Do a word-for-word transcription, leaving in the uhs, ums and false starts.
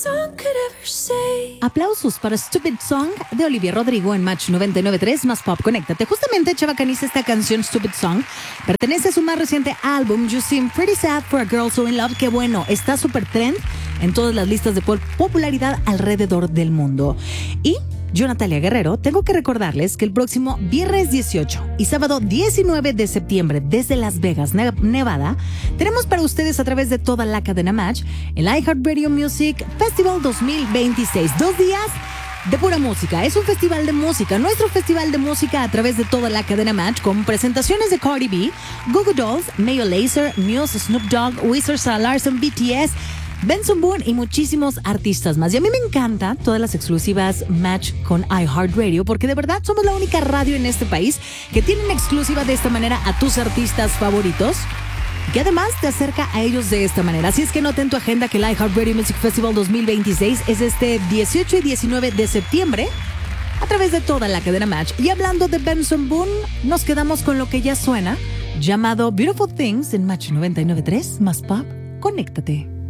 Aplausos para Stupid Song de Olivia Rodrigo en Match noventa y nueve punto tres más Pop. Conéctate. Justamente chavacaniza esta canción Stupid Song. Pertenece a su más reciente álbum You Seem Pretty Sad for a Girl So In Love. Que bueno, está súper trend en todas las listas de popularidad alrededor del mundo. Y yo, Natalia Guerrero, tengo que recordarles que el próximo viernes dieciocho y sábado diecinueve de septiembre desde Las Vegas, Nevada, tenemos para ustedes a través de toda la cadena Match el iHeartRadio Music Festival dos mil veintiséis. Dos días de pura música. Es un festival de música, nuestro festival de música a través de toda la cadena Match, con presentaciones de Cardi B, Goo Goo Dolls, Mayo Lazer, Muse, Snoop Dogg, Wizard, Sarah Larson, B T S, Benson Boone y muchísimos artistas más. Y a mí me encantan todas las exclusivas Match con iHeartRadio, porque de verdad somos la única radio en este país que tiene una exclusiva de esta manera a tus artistas favoritos, que además te acerca a ellos de esta manera. Así es que nota en tu agenda que el iHeartRadio Music Festival dos mil veintiséis es este dieciocho y diecinueve de septiembre a través de toda la cadena Match. Y hablando de Benson Boone, nos quedamos con lo que ya suena, llamado Beautiful Things en Match noventa y nueve punto tres más Pop. Conéctate.